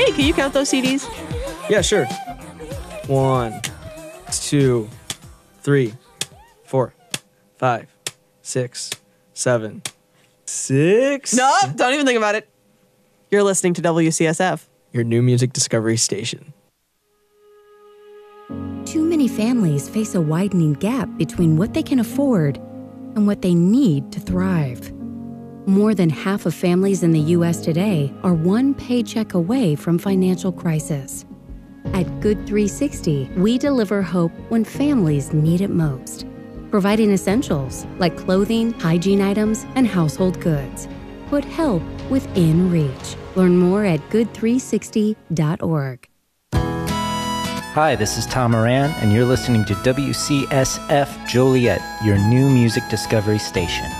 Hey, can you count those CDs? Yeah, sure. 1, 2, 3, 4, 5, 6, 7, 6. No, don't even think about it. You're listening to WCSF. Your new music discovery station. Too many families face a widening gap between what they can afford and what they need to thrive. More than half of families in the U.S. today are one paycheck away from financial crisis. At Good 360, we deliver hope when families need it most, providing essentials like clothing, hygiene items, and household goods. Put help within reach. Learn more at good360.org. Hi, this is Tom Moran, and you're listening to WCSF Joliet, your new music discovery station.